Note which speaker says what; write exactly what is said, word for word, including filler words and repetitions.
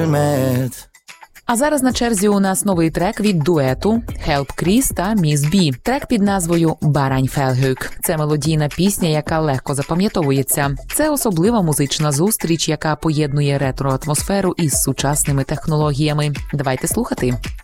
Speaker 1: А зараз на черзі у нас новий трек від дуету Help Chris та Miss B. Трек під назвою «Барань-фелгюк». Це мелодійна пісня, яка легко запам'ятовується. Це особлива музична зустріч, яка поєднує ретро-атмосферу із сучасними технологіями. Давайте слухати.